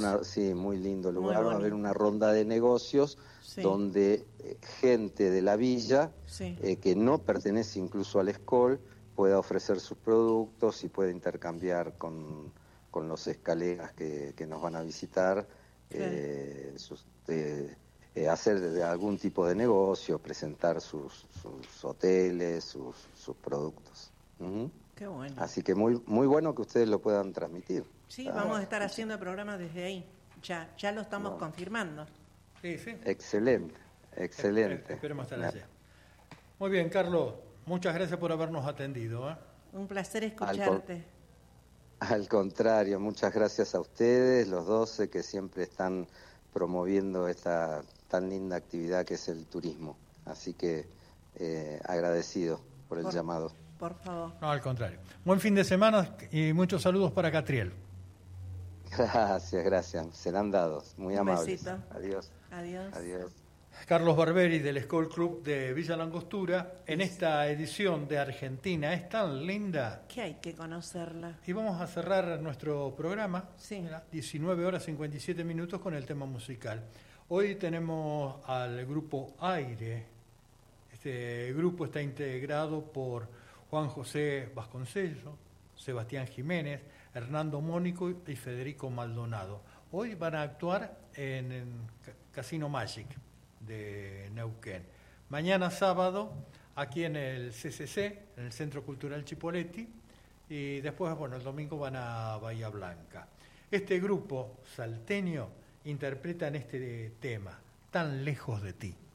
Sí, muy lindo Muy lugar. Va a haber bonito. una ronda de negocios Sí. donde gente de la villa, Sí. que no pertenece incluso al ESCOL, pueda ofrecer sus productos y pueda intercambiar con los escaleras que nos van a visitar, Claro. hacer algún tipo de negocio, presentar sus hoteles, sus productos. Ujú. Qué bueno. Así que muy, muy bueno que ustedes lo puedan transmitir. Sí, Ah, vamos a estar haciendo el programa desde ahí. Ya lo estamos bueno, confirmando. Sí, sí. excelente, excelente. Esperemos estar Me- allí. Muy bien, Carlos. Muchas gracias por habernos atendido. Un placer Al, escucharte. al contrario, muchas gracias a ustedes, los 12 que siempre están promoviendo esta tan linda actividad que es el turismo. Así que agradecido por el llamado. Por favor. No, al contrario. Buen fin de semana y muchos saludos para Catriel. Gracias, gracias. Serán dados. Muy Un amables. besito. Adiós. Adiós. Adiós. Carlos Barberi del School Club de Villa Langostura en esta edición de Argentina es tan linda. Que hay que conocerla. Y vamos a cerrar nuestro programa, Sí. mira, 19 horas 57 minutos con el tema musical. Hoy tenemos al grupo Aire. Este grupo está integrado por Juan José Vasconcellos, Sebastián Jiménez, Hernando Mónico y Federico Maldonado. Hoy van a actuar en Casino Magic de Neuquén. Mañana sábado, aquí en el CCC, en el Centro Cultural Chipoleti, y después, bueno, el domingo van a Bahía Blanca. Este grupo salteño interpreta en este tema, Tan lejos de ti.